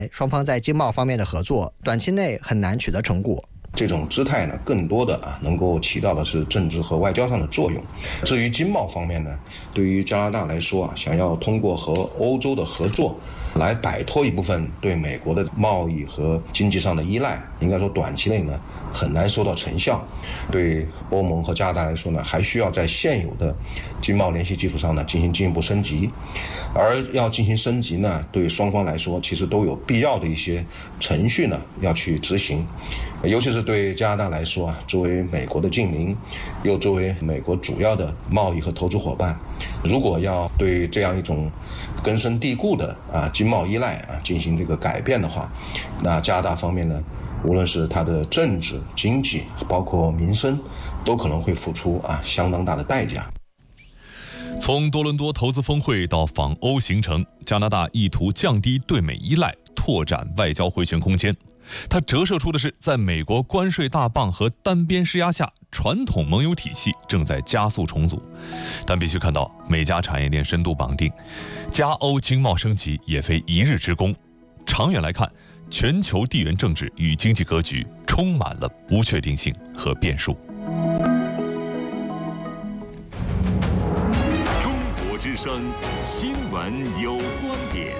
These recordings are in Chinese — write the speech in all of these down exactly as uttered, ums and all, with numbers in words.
双方在经贸方面的合作，短期内很难取得成果。 这种姿态呢，更多的啊，能够起到的是政治和外交上的作用。至于经贸方面呢，对于加拿大来说啊，想要通过和欧洲的合作，来摆脱一部分对美国的贸易和经济上的依赖，应该说短期内呢很难收到成效。对欧盟和加拿大来说呢，还需要在现有的经贸联系基础上呢进行进一步升级。而要进行升级呢，对双方来说其实都有必要的一些程序呢要去执行。尤其是对加拿大来说啊，作为美国的近邻，又作为美国主要的贸易和投资伙伴，如果要对这样一种根深蒂固的啊经贸依赖啊进行这个改变的话，那加拿大方面呢，无论是它的政治、经济，包括民生，都可能会付出啊相当大的代价。 从多伦多投资峰会到访欧行程，加拿大意图降低对美依赖，拓展外交回旋空间。它折射出的是，在美国关税大棒和单边施压下，传统盟友体系正在加速重组。但必须看到，美加产业链深度绑定，加欧经贸升级也非一日之功。长远来看，全球地缘政治与经济格局充满了不确定性和变数。 中国之声新闻有观点。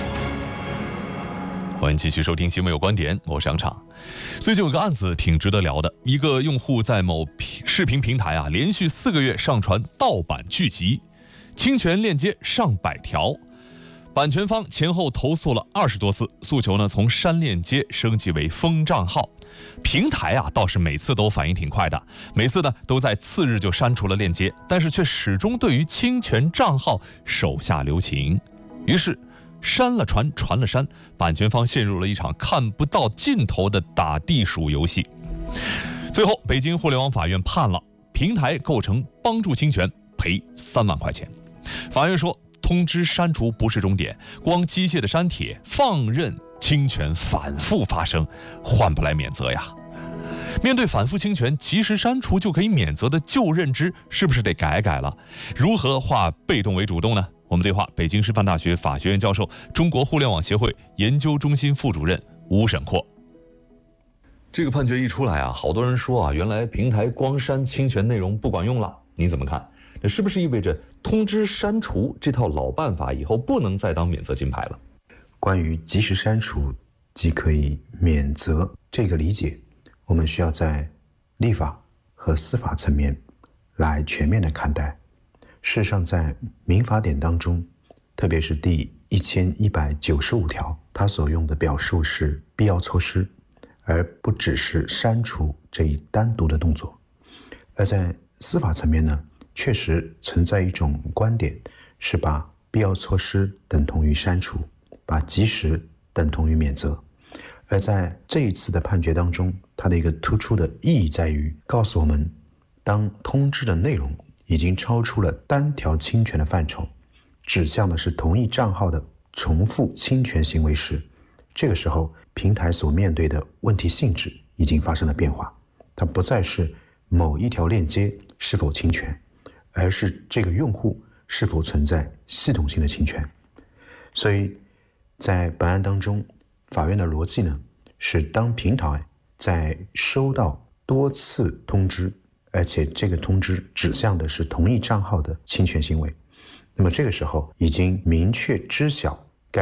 欢迎继续收听新闻有观点，我是杨畅。最近有个案子挺值得聊的，一个用户在某视频平台啊，连续四个月上传盗版剧集，侵权链接上百条，版权方前后投诉了二十多次，诉求呢从删链接升级为封账号。平台啊倒是每次都反应挺快的，每次呢都在次日就删除了链接，但是却始终对于侵权账号手下留情。于是删了传，传了删，版权方陷入了一场看不到尽头的打地鼠游戏。最后，北京互联网法院判了平台构成帮助侵权，赔三万块钱。法院说，通知删除不是终点，光机械的删帖，放任侵权反复发生，换不来免责呀。面对反复侵权，及时删除就可以免责的旧认知，是不是得改改了？如何化被动为主动呢？我们对话北京师范大学法学院教授、中国互联网协会研究中心副主任吴沈阔。这个判决一出来啊，好多人说啊，原来平台光删侵权内容不管用了，您怎么看？这是不是意味着通知删除这套老办法以后不能再当免责金牌了？ 关于及时删除即可以免责这个理解，我们需要在立法和司法层面来全面的看待。事实上，在民法典当中，特别是第一千一百九十五条，它所用的表述是必要措施，而不只是删除这一单独的动作。而在司法层面呢，确实存在一种观点，是把必要措施等同于删除，把及时等同于免责。而在这一次的判决当中，它的一个突出的意义在于告诉我们，当通知的内容已经超出了单条侵权的范畴，指向的是同一账号的重复侵权行为时，这个时候平台所面对的问题性质已经发生了变化，它不再是某一条链接是否侵权，而是这个用户是否存在系统性的侵权。所以在本案当中，法院的逻辑呢，是当平台在收到多次通知，而且这个通知指向的是同一账号的侵权行为，那么这个时候已经明确知晓